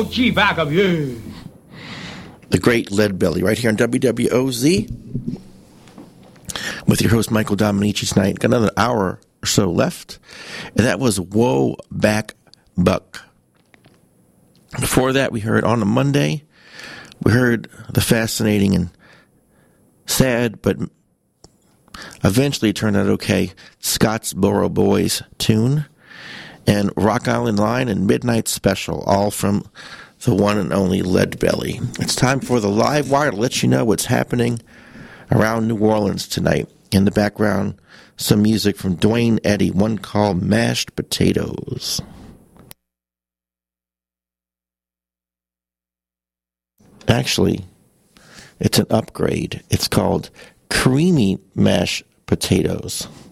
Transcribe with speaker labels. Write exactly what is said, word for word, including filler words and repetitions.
Speaker 1: Oh, gee, back up, yeah.
Speaker 2: The great Leadbelly, right here on W W O Z. With your host, Michael Dominici tonight. Got another hour or so left. And that was Whoa Back Buck. Before that, we heard On a Monday. We heard the fascinating and sad, but eventually it turned out okay, Scottsboro Boys tune. And Rock Island Line and Midnight Special, all from the one and only Leadbelly. It's time for the live wire to let you know what's happening around New Orleans tonight. In the background, some music from Dwayne Eddy, one called Mashed Potatoes. Actually, it's an upgrade. It's called Creamy Mashed Potatoes.